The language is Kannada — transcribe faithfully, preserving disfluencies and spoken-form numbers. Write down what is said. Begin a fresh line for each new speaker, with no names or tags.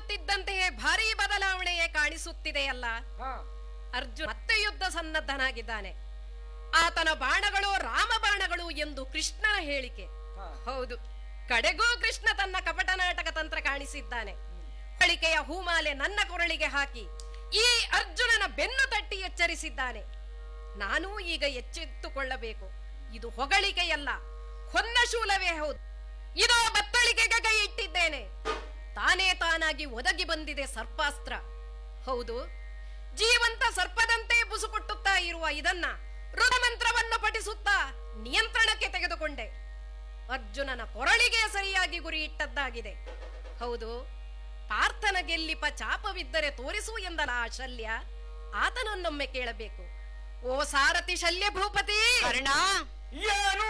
ನೋಡುತ್ತಿದ್ದಂತೆಯೇ ಭಾರೀ ಬದಲಾವಣೆಯೇ ಕಾಣಿಸುತ್ತಿದೆಯಲ್ಲ.
ಹಾ
ಅರ್ಜುನ ಮತ್ತೆ ಯುದ್ಧ ಸನ್ನದ್ಧನಾಗಿದ್ದಾನೆ. ಆತನ ಬಾಣಗಳು ರಾಮ ಬಾಣಗಳು ಎಂದು ಕೃಷ್ಣನ ಹೇಳಿಕೆ.
ಹಾ.
ಹೌದು, ಕಡೆಗೂ ಕೃಷ್ಣ ತನ್ನ ಕಪಟ ನಾಟಕ ತಂತ್ರ ಕಾಣಿಸಿದ್ದಾನೆ. ಹೊಗಳಿಕೆಯ ಹೂಮಾಲೆ ನನ್ನ ಕೊರಳಿಗೆ ಹಾಕಿ ಈ ಅರ್ಜುನನ ಬೆನ್ನು ತಟ್ಟಿ ಎಚ್ಚರಿಸಿದ್ದಾನೆ. ನಾನೂ ಈಗ ಎಚ್ಚೆತ್ತುಕೊಳ್ಳಬೇಕು. ಇದು ಹೊಗಳಿಕೆಯಲ್ಲ, ಹೊನ್ನ ಶೂಲವೇ ಹೌದು. ಇದೋ ಬತ್ತಳಿಕೆಗೆ ಕೈ ಇಟ್ಟಿದ್ದೇನೆ. ತಾನೇ ತಾನಾಗಿ ಒದಗಿ ಬಂದಿದೆ ಸರ್ಪಾಸ್ತ್ರ. ಹೌದು, ಜೀವಂತ ಸರ್ಪದಂತೆ ಬುಸುಕೊಟ್ಟುತ್ತಾ ಇರುವ ಇದನ್ನ ರುದ್ರಮಂತ್ರವನ್ನು ಪಠಿಸುತ್ತಾ ನಿಯಂತ್ರಣಕ್ಕೆ ತೆಗೆದುಕೊಂಡೆ. ಅರ್ಜುನನ ಕೊರಳಿಗೆ ಸರಿಯಾಗಿ ಗುರಿ ಇಟ್ಟದ್ದಾಗಿದೆ. ಹೌದು, ಪಾರ್ಥನ ಗೆಲ್ಲಿಪ ಚಾಪವಿದ್ದರೆ ತೋರಿಸು ಎಂದಲ ಆ ಶಲ್ಯ. ಆತನನ್ನೊಮ್ಮೆ ಕೇಳಬೇಕು. ಓ ಸಾರಥಿ ಶಲ್ಯ ಭೂಪತಿ,
ಏನು